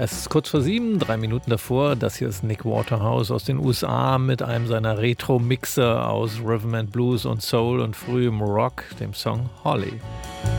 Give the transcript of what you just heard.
Es ist kurz vor 7, 3 Minuten davor. Das hier ist Nick Waterhouse aus den USA mit einem seiner Retro-Mixer aus Rhythm and Blues und Soul und frühem Rock, dem Song Holly.